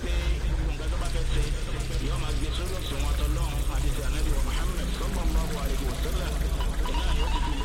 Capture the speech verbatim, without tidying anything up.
pé gbogbo nǹkan tó bá fẹ́ ṣe yóò máa gbé sórí òṣùwọ̀n tọ́lọ́run àti ti ànábì wa Muhammad sallallahu alaihi wasallam. ìnáà yóò ti fi